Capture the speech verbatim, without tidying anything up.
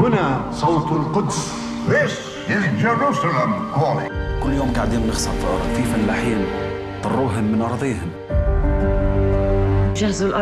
هنا صوت القدس. This is Jerusalem calling. كل يوم قاعدين بنخسر في فلاحين طروهم من أراضيهم. جهزوا الأرض.